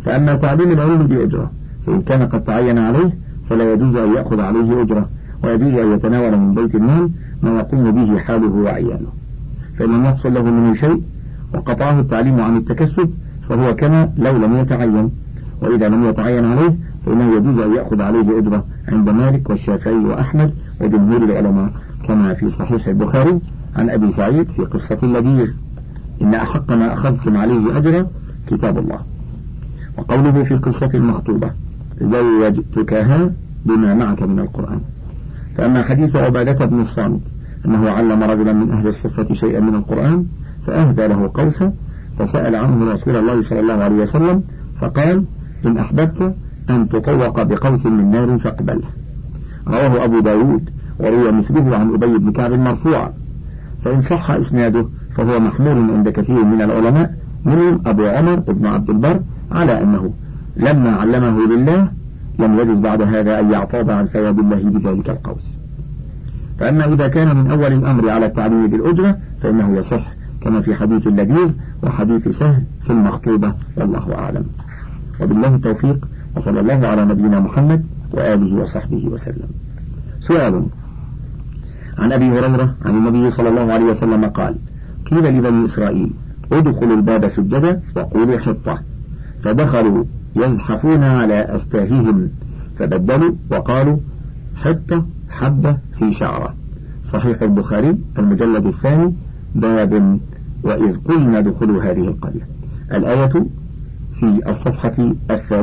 فأما تعليم العلم بأجرة فإن كان قد تعين عليه فلا يجوز أن يأخذ عليه أجرة، ويجوز أن يتناول من بيت المال ما يقوم به حاله وعياله. فإن لم يحصل له منه شيء وقطعه التعليم عن التكسب فهو كما لو لم يتعين، وإذا لم يتعين عليه فإنه يجوز أن يأخذ عليه أجرة عند مالك والشافعي وأحمد وجمهور العلماء، كما في صحيح البخاري عن أبي سعيد في قصة اللذيذ: إن أحق ما أخذتم عليه أجرا كتاب الله. وقوله في قصة المخطوبة: زوجتكها بما معك من القرآن. فأما حديث عبادة بن الصامت أنه علم رجلا من أهل الصفة شيئا من القرآن فأهدى له قوسا فسأل عنه رسول الله صلى الله عليه وسلم فقال: إن أحببت أن تطوق بقوس من نار فاقبله. رواه أبو داود وروي مثله عن أبي بن كعب مرفوعا، فإن صح إسناده فهو محمول عند كثير من العلماء منهم أبو عمر بن عبد البر على أنه لما علمه لله لم يجوز بعد هذا أن يعتاض عن ثواب الله بذلك القوس. فأما إذا كان من أول الأمر على التعليم بالأجرة فإنه يصح، كما في حديث اللذيذ وحديث سهل في المخطوبة، والله أعلم. وبالله التوفيق، وصلى الله على نبينا محمد وآله وصحبه وسلم. سؤال: عن أبي هريرة عن النبي صلى الله عليه وسلم قال: قيل لبني إسرائيل: ادخلوا الباب سجدا وقولوا حطة، فدخلوا يزحفون على أستاههم فبدلوا وقالوا حطة حبة في شعرة. صحيح البخاري المجلد الثاني باب وإذ قلنا ادخلوا هذه القرية. الآية في الصفحة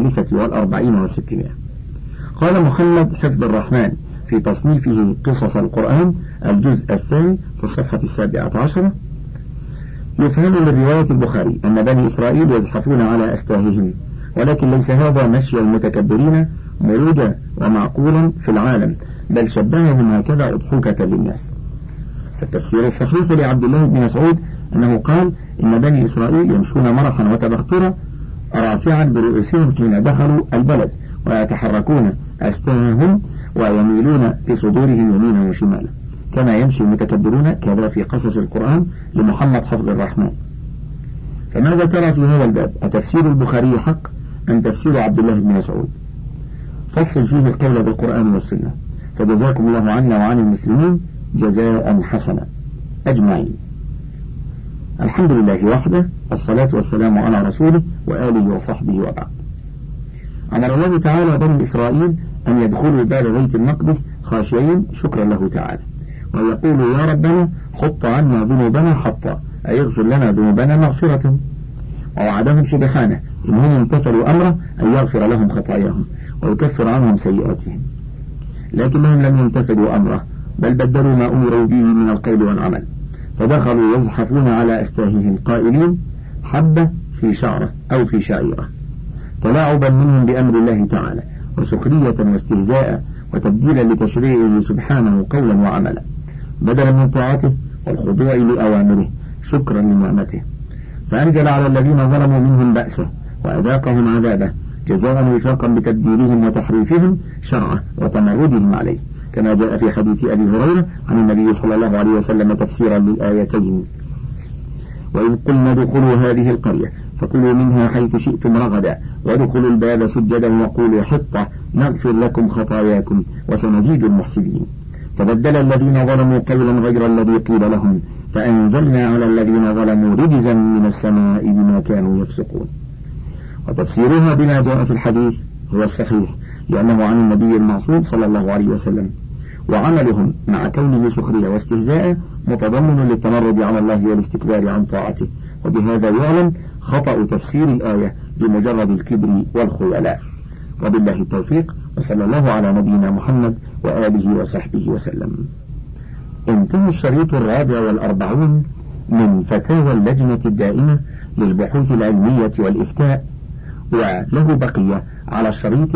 43 و600. قال محمد حفظ الرحمن في تصنيفه قصص القرآن الجزء الثاني في الصفحة 17: يفهم من رواية البخاري أن بني إسرائيل يزحفون على أستاههم، ولكن ليس هذا مشي المتكبرين مروجا ومعقولا في العالم، بل شبههم هكذا أضحوكة للناس. فالتفسير الصحيح لعبد الله بن مسعود أنه قال إن بني إسرائيل يمشون مرحا وتبخترا رافعا برؤوسهم حين دخلوا البلد، ويتحركون أستاههم ويميلون بصدورهم يمينا وشمالا، كما يمشي المتكبرون كذا في قصص القرآن لمحمد حفظ الرحمن. فماذا ترى في هذا الباب؟ أتفسير البخاري حق أم تفسير عبد الله بن مسعود؟ فصل فيه القول بالقرآن والسنة، فجزاكم الله عنا وعن المسلمين جزاء حسنا أجمعين. الحمد لله وحده، والصلاة والسلام على رسوله وآله وصحبه وبعد. أمر الله تعالى بني إسرائيل أن يدخلوا باب بيت المقدس خاشعين شكرا له تعالى، ويقولوا: يا ربنا حط عنا ذنوبنا حطا، أي اغفر لنا ذنوبنا مغفرة. ووعدهم سبحانه إن هم امتثلوا أمره أن يغفر لهم خطاياهم ويكفر عنهم سيئاتهم، لكنهم لم يمتثلوا أمره، بل بدلوا ما أمروا به من القول والعمل، فدخلوا يزحفون على أستاههم قائلين حبة في شعرة أو في شعيرة، تلاعبا منهم بأمر الله تعالى وسخرية واستهزاء وتبديلا لتشريعه سبحانه قولا وعملا، بدلا من طاعته والخضوع لأوامره شكرا لنعمته، فأنزل على الذين ظلموا منهم بأسه وأذاقهم عذابه جزاء وفاقا بتبديلهم وتحريفهم شرعه وتمردهم عليه، كما جاء في حديث أبي هريرة عن النبي صلى الله عليه وسلم تفسيرا للآيتين: وإذ قلنا ادخلوا هذه القرية فكلوا منها حيث شئتم رغدا وادخلوا الباب سجدا وقولوا حطة نغفر لكم خطاياكم وسنزيد المحسنين. فبدل الذين ظلموا قولا غير الذي قيل لهم فأنزلنا على الذين ظلموا رجزا من السماء بما كانوا يفسقون. وتفسيرها بما جاء في الحديث هو الصحيح، لأنه عن النبي المعصوم صلى الله عليه وسلم، وعملهم مع كونه سخرية واستهزاء متضمن للتمرد على الله والاستكبار عن طاعته، وبهذا يعلم خطأ تفسير الآية بمجرد الكبر والخيلاء. وبالله التوفيق، وصلى الله على نبينا محمد وآله وصحبه وسلم. انتهى الشريط 44 من فتاوى اللجنة الدائمة للبحوث العلمية والإفتاء، وله بقية على الشريط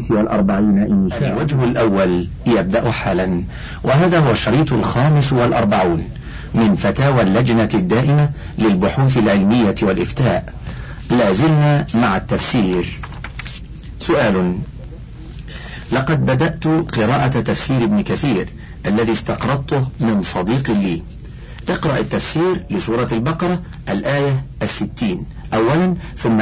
45 إن شاء الله. الوجه الأول يبدأ حالا، وهذا هو الشريط 45 من فتاوى اللجنة الدائمة للبحوث العلمية والإفتاء. لازلنا مع التفسير. سؤال: لقد بدأت قراءة تفسير ابن كثير الذي استقرضته من صديق لي. اقرأ التفسير لسورة البقرة الآية 60 أولا، ثم